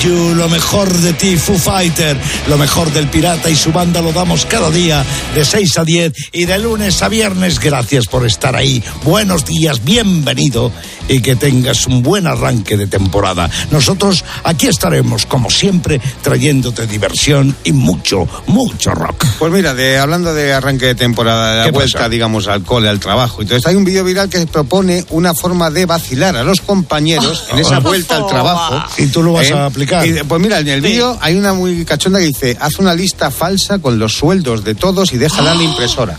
You, lo mejor de ti, Foo Fighter, lo mejor del Pirata y su banda lo damos cada día de 6 a 10 y de lunes a viernes. Gracias por estar ahí. Buenos días, bienvenido y que tengas un buen arranque de temporada. Nosotros aquí estaremos, como siempre, trayéndote diversión y mucho, mucho rock. Pues mira, hablando de arranque de temporada, de la vuelta, pasa? Digamos, al cole, al trabajo. Entonces hay un vídeo viral que propone una forma de vacilar a los compañeros en esa vuelta al trabajo. ¿Y tú lo vas a aplicar? Pues mira, en el vídeo hay una muy cachonda que dice: haz una lista falsa con los sueldos de todos y déjala en la impresora.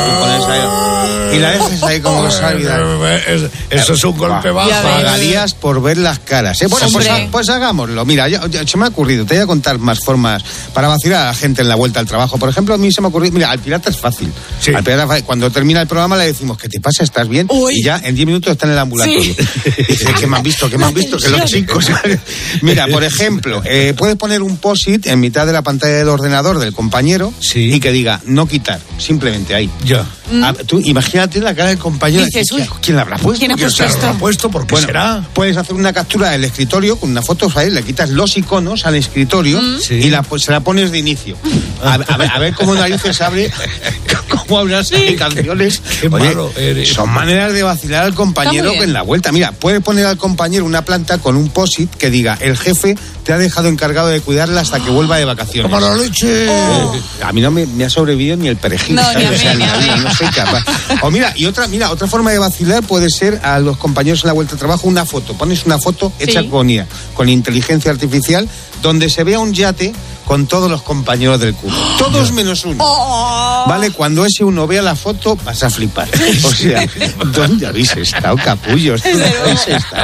Y la dejas ahí como salida. Eso es un golpe bajo. Pagarías por ver las caras. Bueno, pues hagámoslo. Mira, se me ha ocurrido, te voy a contar más formas para vacilar a la gente en la vuelta al trabajo. Por ejemplo, a mí se me ha ocurrido, mira, al Pirata es fácil. Sí. Al Pirata, cuando termina el programa le decimos: ¿qué te pasa? ¿Estás bien? Uy. Y ya en 10 minutos está en el ambulatorio. Sí. Dice: ¿qué me han visto? Que los chicos... Mira, por ejemplo, puedes poner un post-it en mitad de la pantalla del ordenador del compañero y que diga: no quitar, simplemente ahí. Ya. Tú imagínate la cara del compañero. Dices: ¿quién la habrá puesto? ¿Quién ha puesto esto? ¿Lo ha puesto? ¿Por qué será? Puedes hacer una captura del escritorio con una foto, ¿sabes? Le quitas los iconos al escritorio y se la pones de inicio. A ver cómo narices abre, cómo hablas de canciones. Qué malo eres. Son maneras de vacilar al compañero en la vuelta. Mira, puedes poner al compañero una planta con un post-it que diga: el jefe te ha dejado encargado de cuidarla hasta que vuelva de vacaciones. ¡Como la leche! A mí no me ha sobrevivido ni el perejil. No, ni a mí. No soy capaz. O otra forma de vacilar puede ser a los compañeros en la vuelta al trabajo una foto. Pones una foto hecha con inteligencia artificial donde se vea un yate con todos los compañeros del curso. Todos menos uno. Vale, cuando ese uno vea la foto vas a flipar. O sea, ¿dónde habéis estado, capullos? ¿Dónde habéis estado?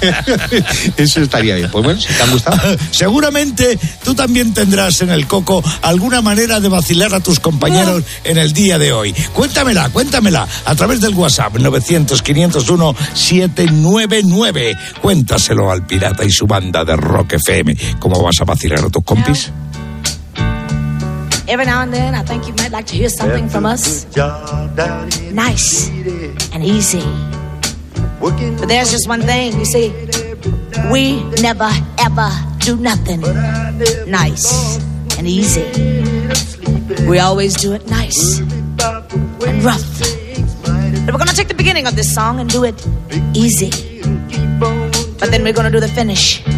Eso estaría bien. Pues bueno, si te han gustado. Seguramente tú también tendrás en el coco alguna manera de vacilar a tus compañeros en el día de hoy. Cuéntamela a través del WhatsApp 900-501-799. Cuéntaselo al Pirata y su banda de Rock FM. ¿Cómo vas a vacilar a tus compis? Every now and then, I think you might like to hear something from us. Nice and easy. But there's just one thing, you see. We never, ever do nothing nice and easy. We always do it nice and rough. But we're going to take the beginning of this song and do it easy. But then we're going to do the finish